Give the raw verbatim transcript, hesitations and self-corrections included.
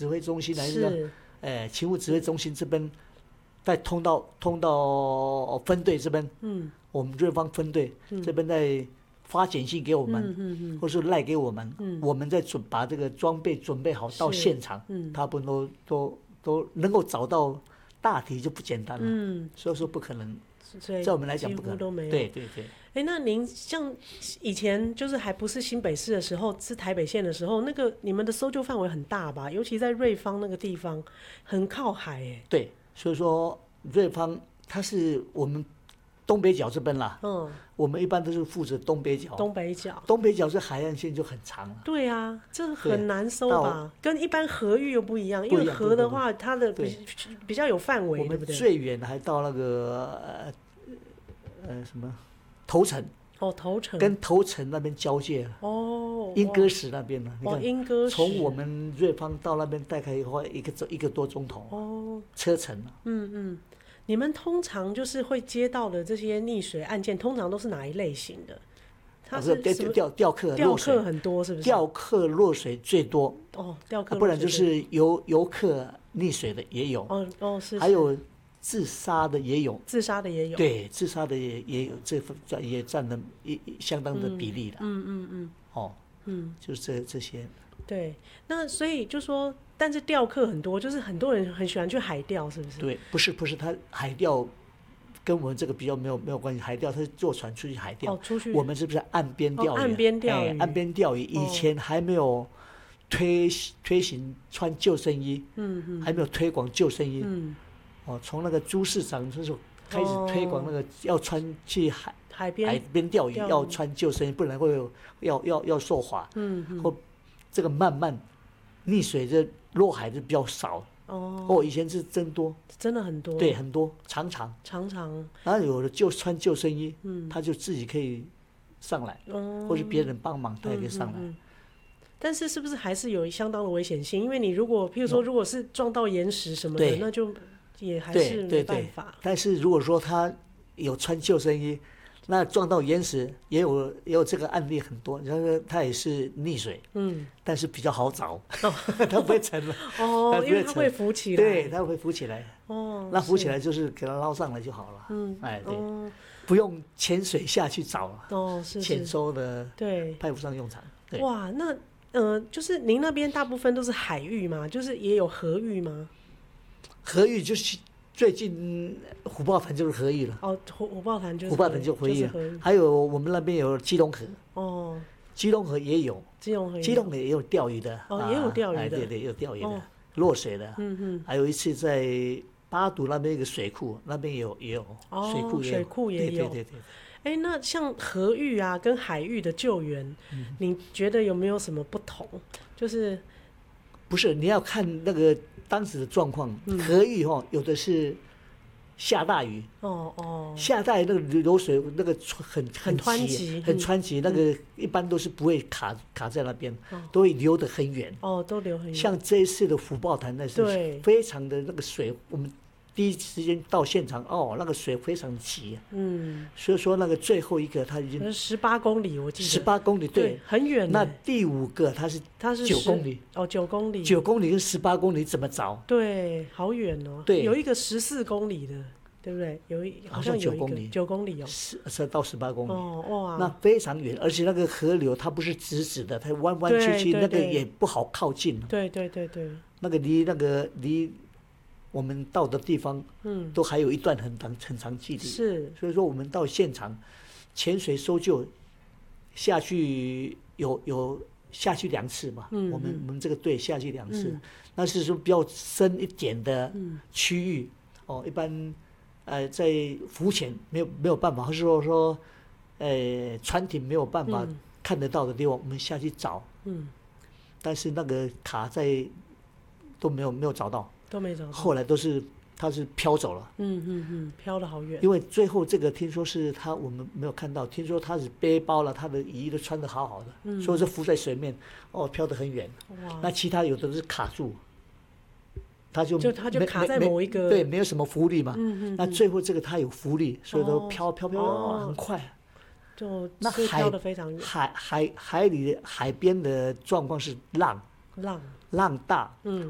指挥中心来是，哎，勤务指挥中心这边，再通到通到分队这边，嗯，我们瑞芳分队、嗯、这边在发简讯给我们，嗯嗯嗯、或是赖给我们，嗯、我们再准把这个装备准备好到现场，嗯，他们都都都能够找到大体就不简单了，嗯，所以说不可能。在我们来讲不可能， 都没有。 对对对。 哎，那您像以前就是还不是新北市的时候，是台北县的时候，那个你们的搜救范围很大吧？尤其在瑞芳那个地方，很靠海哎。 对，所以说瑞芳它是我们东北角这边啦，嗯，我们一般都是负责东北角。 东北角， 东北角是海岸线就很长了。 对啊，这很难搜吧？跟一般河域又不一样，因为河的话，它的比比较有范围，对不对？ 我们最远还到那个呃呃什么头城。 哦，头城跟头城那边交界哦， 莺歌石那边呢？ 哦，莺歌石从我们瑞芳到那边大概花一个一个多钟头哦，车程啊。 嗯嗯。你们通常就是会接到的这些溺水案件，通常都是哪一类型的？ 它是钓钓客钓客很多，是不是？ 钓客落水最多哦，钓客、啊， 不然就是游游客溺水的也有哦哦是， 还有自杀的也有， 自杀的也有， 对，自杀的也也有，这也占了一相当的比例了。 嗯嗯嗯， 哦，嗯，就是这这些。 对，那所以就说，但是钓客很多，就是很多人很喜欢去海钓，是不是？ 对，不是不是，他海钓跟我们这个比较没有没有关系。海钓他是坐船出去海钓， 哦，出去。 我们是不是岸边钓鱼？ 哦、岸边钓鱼、 哎，岸边钓鱼。以前还没有推推行穿救生衣，嗯嗯，还没有推广救生衣，嗯，哦，从那个朱市长那时候开始推广那个要穿去海海边海边钓鱼要穿救生衣，不然会有要要要受罚，嗯嗯，或这个慢慢溺水这落海就比较少哦。哦，以前是真多， 真的很多， 对，很多，常常常常。 然后有的就穿救生衣，嗯，他就自己可以上来，嗯，或是别人帮忙，他也可以上来。嗯嗯嗯， 但是是不是还是有相当的危险性？因为你如果，譬如说，如果是撞到岩石什么的，那就也还是没办法。 对对对，但是如果说他有穿救生衣，那撞到岩石也有也有这个案例很多，然后他也是溺水，嗯，但是比较好找，哦、他不会沉了， 哦，因为他会浮起来， 对，他会浮起来，哦，那浮起来就是给他捞上来就好了，嗯，哎，对，哦、不用潜水下去找了， 哦，是潜收的， 对， 派不上用场，对， 哇，那呃，就是您那边大部分都是海域吗？就是也有河域吗？ 河域就是。最近虎豹潭就是河域了哦，虎虎豹潭就是虎豹潭就河域了，还有我们那边有基隆河哦，基隆河也有， 基隆河基隆河也有钓鱼的哦，啊、也有钓鱼的， 哎对对，也有钓鱼的，哦、落水的，嗯嗯，还有一次在八堵那边一个水库，那边也有也有、哦、水库也有， 水库也有， 对对对对。 哎，那像河域啊跟海域的救援，嗯、你觉得有没有什么不同？就是不是你要看那个。当时的状况，河域哈、哦，有的是下大雨，哦哦，下大雨那个流水那个很很湍急， 很湍急，那个一般都是不会卡卡在那边，哦、都会流得很远， 哦，都流很远。 像这一次的虎豹潭那是非常的那个水，我们第一时间到现场，哦，那个水非常急，嗯，所以说那个最后一个他已经十八公里，我记得十八公里，对， 对很远。 那第五个他是他是九公里， 哦，九公里， 九公里跟十八公里怎么找？ 对，好远哦。 对， 有一个十四公里的，对不对？有一好像有一个九公里， 九公里哦， 十到十八公里， 哦哇， 那非常远，而且那个河流它不是直直的，它弯弯曲曲，那个也不好靠近。 对对对对， 那个离那个离。我们到的地方，嗯，都还有一段很长很长距离， 是， 所以说我们到现场潜水搜救下去有有下去两次嘛，嗯，我们我们这个队下去两次，嗯、那是说比较深一点的区域，嗯、哦，一般呃在浮潜没有没有办法，或是说说呃船艇没有办法看得到的地方，我们下去找，嗯，但是那个卡在都没有没有找到。 都没找到， 后来都是他是飘走了， 嗯嗯嗯，飘得好远。 因为最后这个听说是他我们没有看到，听说他是背包了，他的衣都穿得好好的，嗯、所以是浮在水面，哦，飘得很远。哇！那其他有的是卡住，他就就他就卡在某一个对，没有什么浮力嘛。嗯 嗯, 嗯。那最后这个他有浮力，所以都飘飘飘、哦、很快。 就那海飘得非常远。 海海海里的海边的状况是浪浪浪大， 嗯。